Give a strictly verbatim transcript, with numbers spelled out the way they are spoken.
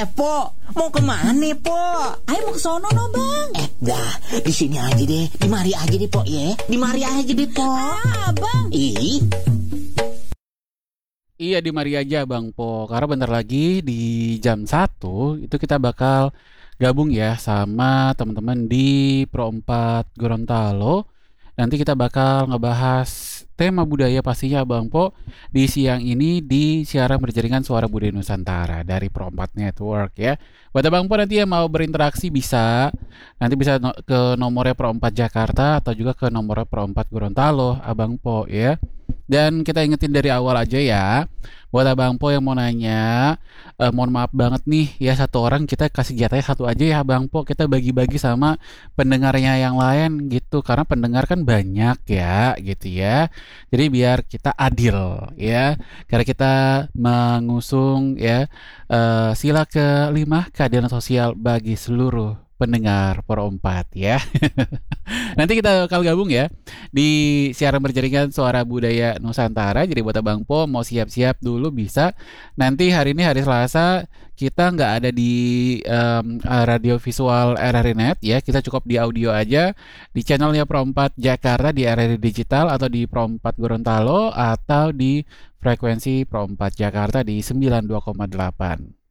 Eh, Po, mau kemana, Po? Ayo mau ke sono no, Bang. Eh, dah, di sini aja deh. Di mari aja deh, Po, ya. Di mari aja deh, Po. Ah, Bang. Ih. Iya, di mari aja Bang Po. Karena bentar lagi di jam satu itu kita bakal gabung ya sama teman-teman di Pro empat Gorontalo. Nanti kita bakal ngebahas tema budaya pastinya Bang Po di siang ini di siaran berjaringan Suara Budaya Nusantara dari Pro empat Network ya. Buat Bang Po nanti yang mau berinteraksi bisa nanti bisa no- ke nomornya Pro empat Jakarta atau juga ke nomornya Pro empat Gorontalo Abang Po ya. Dan kita ingetin dari awal aja ya, buat Abang Po yang mau nanya, eh, mohon maaf banget nih ya satu orang kita kasih jatahnya satu aja ya Abang Po, kita bagi-bagi sama pendengarnya yang lain gitu, karena pendengar kan banyak ya gitu ya. Jadi biar kita adil ya, karena kita mengusung ya eh, sila kelima keadilan sosial bagi seluruh pendengar Pro empat ya. Nanti kita bakal gabung ya di siaran berjaringan Suara Budaya Nusantara. Jadi buat Abang Po mau siap-siap dulu bisa. Nanti hari ini hari Selasa kita nggak ada di em, eh, radio visual R R I Net ya. Kita cukup di audio aja di channelnya Pro empat Jakarta di R R I Digital atau di Pro empat Gorontalo atau di frekuensi Pro empat Jakarta di sembilan puluh dua koma delapan.